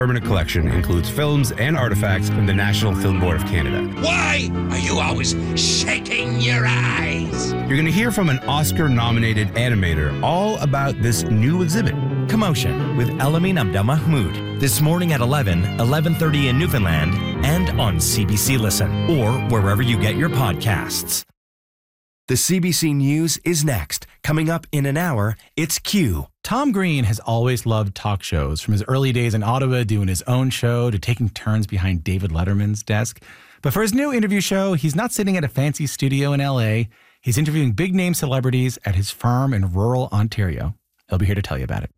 Permanent collection includes films and artifacts from the National Film Board of Canada. Why are you always shaking your eyes? You're going to hear from an Oscar-nominated animator all about this new exhibit. Commotion with Elamin Abdelmahmoud. This morning at 11:30 in Newfoundland, and on CBC Listen, or wherever you get your podcasts. The CBC News is next. Coming up in an hour, it's Q. Tom Green has always loved talk shows, from his early days in Ottawa doing his own show to taking turns behind David Letterman's desk. But for his new interview show, he's not sitting at a fancy studio in LA. He's interviewing big-name celebrities at his farm in rural Ontario. He'll be here to tell you about it.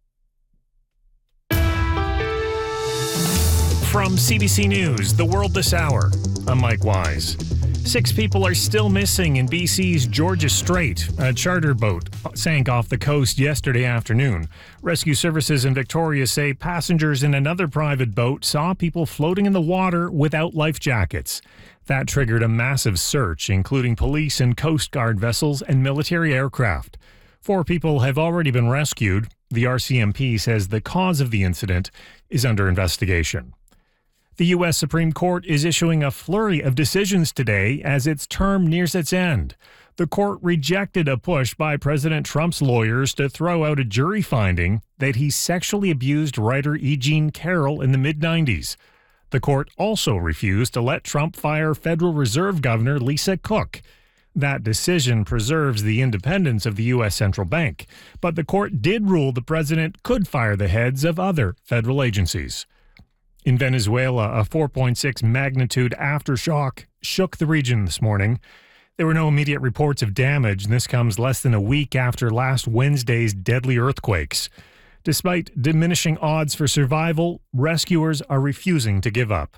From CBC News, The World This Hour, I'm Mike Wise. 6 people are still missing in BC's Georgia Strait. A charter boat sank off the coast yesterday afternoon. Rescue services in Victoria say passengers in another private boat saw people floating in the water without life jackets. That triggered a massive search, including police and Coast Guard vessels and military aircraft. 4 people have already been rescued. The RCMP says the cause of the incident is under investigation. The U.S. Supreme Court is issuing a flurry of decisions today as its term nears its end. The court rejected a push by President Trump's lawyers to throw out a jury finding that he sexually abused writer E. Jean Carroll in the mid-90s. The court also refused to let Trump fire Federal Reserve Governor Lisa Cook. That decision preserves the independence of the U.S. Central Bank, but the court did rule the president could fire the heads of other federal agencies. In Venezuela, a 4.6 magnitude aftershock shook the region this morning. There were no immediate reports of damage, and this comes less than a week after last Wednesday's deadly earthquakes. Despite diminishing odds for survival, rescuers are refusing to give up.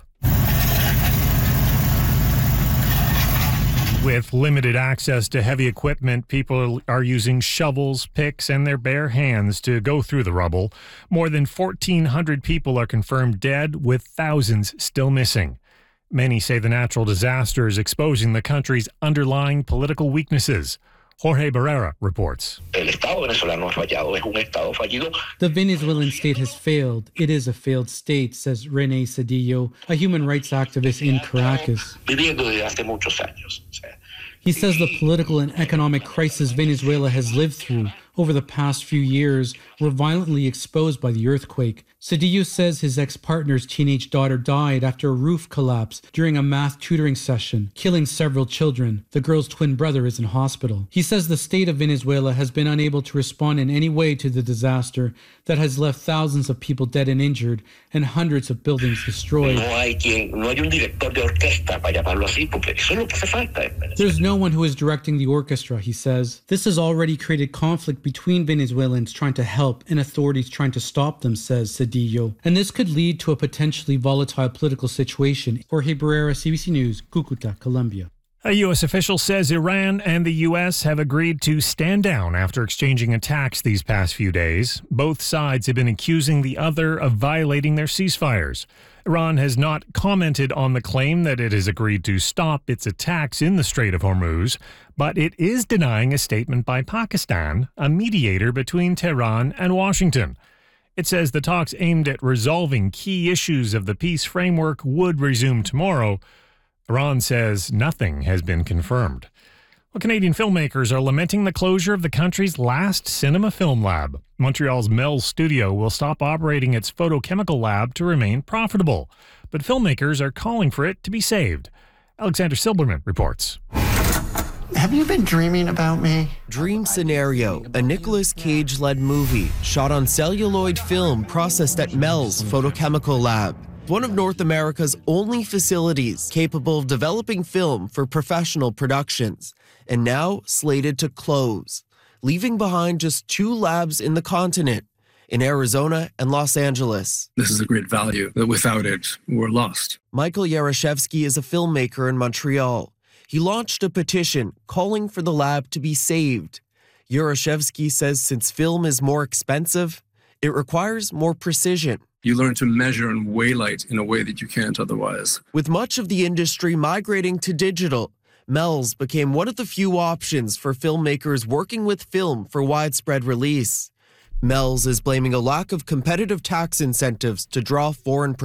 With limited access to heavy equipment, people are using shovels, picks, and their bare hands to go through the rubble. More than 1,400 people are confirmed dead, with thousands still missing. Many say the natural disaster is exposing the country's underlying political weaknesses. Jorge Barrera reports. The Venezuelan state has failed. It is a failed state, says René Cedillo, a human rights activist in Caracas. He says the political and economic crisis Venezuela has lived through over the past few years were violently exposed by the earthquake. Cedillo says his ex-partner's teenage daughter died after a roof collapsed during a math tutoring session, killing several children. The girl's twin brother is in hospital. He says the state of Venezuela has been unable to respond in any way to the disaster that has left thousands of people dead and injured and hundreds of buildings destroyed. There's no one who is directing the orchestra, he says. This has already created conflict between Venezuelans trying to help and authorities trying to stop them, says Cedillo. And this could lead to a potentially volatile political situation. Jorge Barrera, CBC News, Cucuta, Colombia. A U.S. official says Iran and the U.S. have agreed to stand down after exchanging attacks these past few days. Both sides have been accusing the other of violating their ceasefires. Iran has not commented on the claim that it has agreed to stop its attacks in the Strait of Hormuz, but it is denying a statement by Pakistan, a mediator between Tehran and Washington. It says the talks aimed at resolving key issues of the peace framework would resume tomorrow. Iran says nothing has been confirmed. Well, Canadian filmmakers are lamenting the closure of the country's last cinema film lab. Montreal's Mel's Studio will stop operating its photochemical lab to remain profitable, but filmmakers are calling for it to be saved. Alexander Silberman reports. Have you been dreaming about me? Dream Scenario, a Nicolas Cage-led movie shot on celluloid film processed at Mel's photochemical lab, one of North America's only facilities capable of developing film for professional productions, and now slated to close, leaving behind just 2 labs in the continent, in Arizona and Los Angeles. This is a great value that without it, we're lost. Michael Yarashevsky is a filmmaker in Montreal. He launched a petition calling for the lab to be saved. Yarashevsky says since film is more expensive, it requires more precision. You learn to measure and weigh light in a way that you can't otherwise. With much of the industry migrating to digital, Mel's became one of the few options for filmmakers working with film for widespread release. Mel's is blaming a lack of competitive tax incentives to draw foreign